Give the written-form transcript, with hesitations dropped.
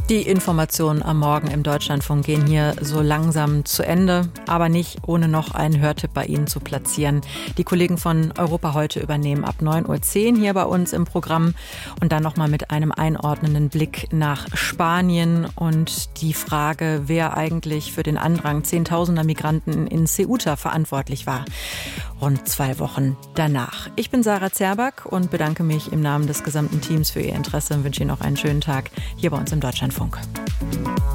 Die Informationen am Morgen im Deutschlandfunk gehen hier so langsam zu Ende, aber nicht ohne noch einen Hörtipp bei Ihnen zu platzieren. Die Kollegen von Europa heute übernehmen ab 9:10 Uhr hier bei uns im Programm und dann nochmal mit einem einordnenden Blick nach Spanien und die Frage, wer eigentlich für den Andrang Zehntausender Migranten in Ceuta verantwortlich war. Rund 2 Wochen danach. Ich bin Sarah Zerback und bedanke mich im Namen des gesamten Teams für Ihr Interesse und wünsche Ihnen noch einen schönen Tag hier bei uns im Deutschlandfunk.